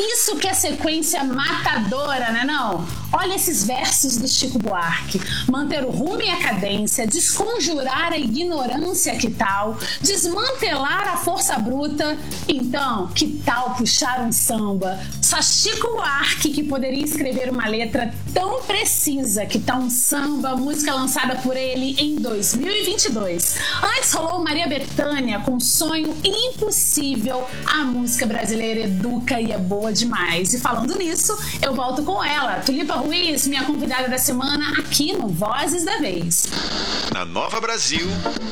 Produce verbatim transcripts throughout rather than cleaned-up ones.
Isso que é sequência matadora, né não? Olha esses versos do Chico Buarque. Manter o rumo e a cadência, desconjurar a ignorância, que tal? Desmantelar a força bruta. Então, que tal puxar um samba? Só Chico Buarque que poderia escrever uma letra tão precisa. Que tal um samba, música lançada por ele em dois mil e vinte e dois. Antes rolou Maria Bethânia com Sonho Impossível. A música brasileira educa e é boa demais. E falando nisso, eu volto com ela, Tulipa Ruiz, minha convidada da semana aqui no Vozes da Vez. Na Nova Brasil,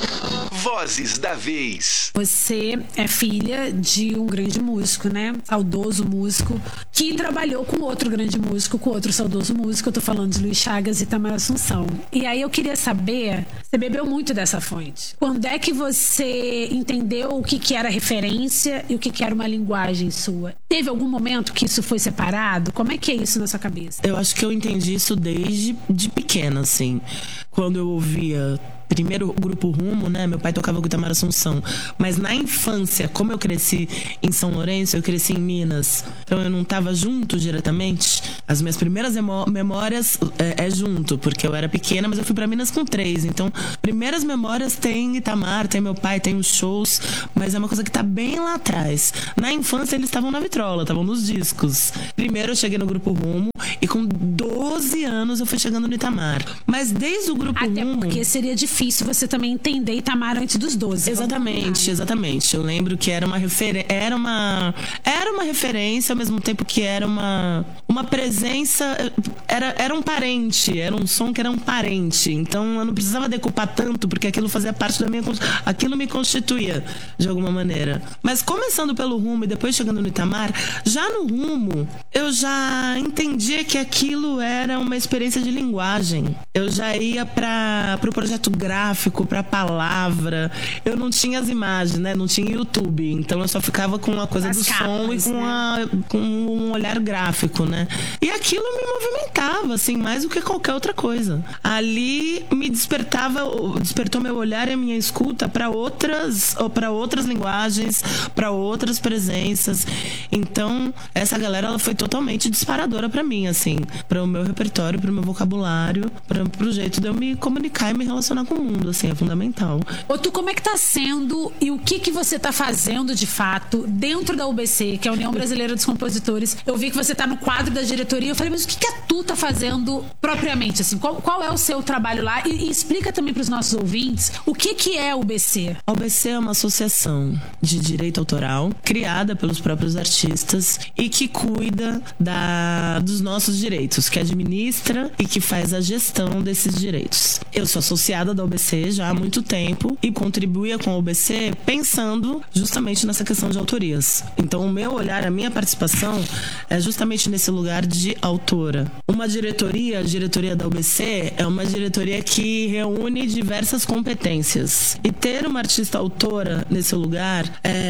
Vozes da Vez. Você é filha de um grande músico, né? Saudoso músico, que trabalhou com outro grande músico, com outro saudoso músico. Eu tô falando de Luiz Chagas e Itamar Assunção. E aí eu queria saber, você bebeu muito dessa fonte. Quando é que você entendeu o que, que era referência e o que, que era uma linguagem sua? Teve algum momento que isso foi separado? Como é que é isso na sua cabeça? Eu acho que eu entendi isso desde de pequena, assim. Quando eu ouvia primeiro o grupo Rumo, né? Meu pai tocava com Itamar Assunção. Mas na infância, como eu cresci em São Lourenço, eu cresci em Minas. Então eu não estava junto diretamente. As minhas primeiras memórias é, é junto, porque eu era pequena, mas eu fui para Minas com três. Então, primeiras memórias tem Itamar, tem meu pai, tem os shows, mas é uma coisa que tá bem lá atrás. Na infância eles estavam na vitrola, estavam nos discos. Primeiro eu cheguei no grupo Rumo e com doze anos eu fui chegando no Itamar. Mas desde o grupo Até Rumo... porque seria difícil você também entender Itamar antes dos doze. Exatamente, exatamente. Eu lembro que era uma referência, era uma era uma referência ao mesmo tempo que era uma uma presença, era era um parente, era um som que era um parente. Então eu não precisava decupar tanto porque aquilo fazia parte da minha, aquilo me constituía de alguma maneira. Mas começando pelo Rumo e depois chegando no Itamar, já no Rumo eu já entendia que aquilo era uma experiência de linguagem. Eu já ia para pro projeto gráfico, pra palavra. Eu não tinha as imagens, né? Não tinha YouTube. Então eu só ficava com a coisa as do capas, som e com, né? a, com um olhar gráfico, né? E aquilo me movimentava, assim, mais do que qualquer outra coisa. Ali me despertava, despertou meu olhar e a minha escuta para outras, ou para outras linguagens, para outras presenças. Então, essa galera, ela foi totalmente disparadora para mim, assim, para o meu repertório, para o meu vocabulário, para o jeito de eu me comunicar e me relacionar com o mundo, assim, é fundamental. Ô, tu, como é que tá sendo e o que que você tá fazendo de fato dentro da U B C, que é a União Brasileira dos Compositores? Eu vi que você tá no quadro da diretoria, eu falei, mas o que que a Tu tá fazendo propriamente, assim? Qual, qual é o seu trabalho lá? E, e explica também pros nossos ouvintes o que que é a U B C. A U B C é uma associação de direito autoral criada pelos próprios artistas e que cuida da, dos nossos direitos, que administra e que faz a gestão desses direitos. Eu sou associada da U B C já há muito tempo e contribuía com a U B C pensando justamente nessa questão de autorias. Então, o meu olhar, a minha participação é justamente nesse lugar de autora. Uma diretoria, a diretoria da U B C, é uma diretoria que reúne diversas competências. E ter uma artista autora nesse lugar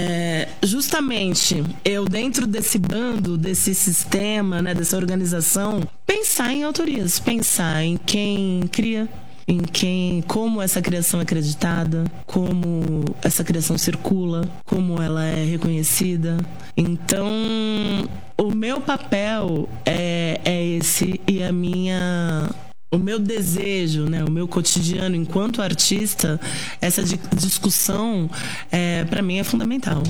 é justamente eu, dentro desse bando, desse sistema, né, dessa organização, pensar em autorias, pensar em quem cria, em quem, como essa criação é acreditada, como essa criação circula, como ela é reconhecida. Então, o meu papel é, é esse, e a minha... O meu desejo, né, o meu cotidiano enquanto artista, essa discussão, é, para mim, é fundamental.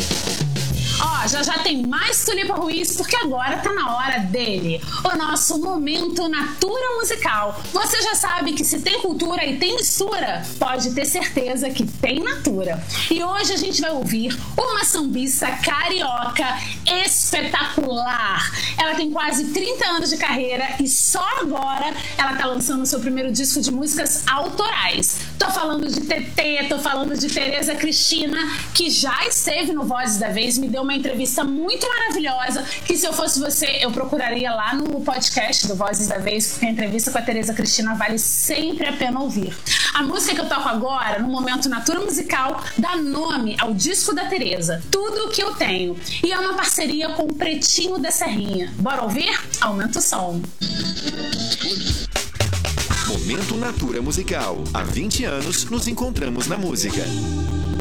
Ó, já já tem mais Tulipa Ruiz, porque agora tá na hora dele, o nosso momento Natura Musical. Você já sabe que se tem cultura e tem mistura, pode ter certeza que tem Natura. E hoje a gente vai ouvir uma sambista carioca espetacular. Ela tem quase trinta anos de carreira e só agora ela tá lançando o seu primeiro disco de músicas autorais. Tô falando de Tetê, tô falando de Tereza Cristina, que já esteve no Vozes da Vez, me deu uma entrevista muito maravilhosa, que se eu fosse você, eu procuraria lá no podcast do Vozes da Vez, porque a entrevista com a Tereza Cristina vale sempre a pena ouvir. A música que eu toco agora, no momento Natura Musical, dá nome ao disco da Tereza, Tudo o que eu tenho, e é uma parceria com o Pretinho da Serrinha. Bora ouvir? Aumenta o som. Momento Natura Musical. Há vinte anos nos encontramos na música.